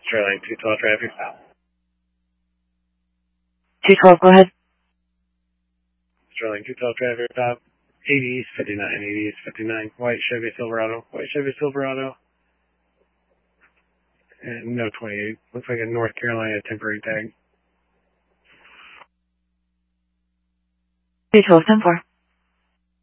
Sterling 212 traffic stop. 212, go ahead. Sterling 212 traffic stop. 80 East 59, 80 East 59. White Chevy Silverado. White Chevy Silverado. And no 28. Looks like a North Carolina temporary tag. 212, 10-4.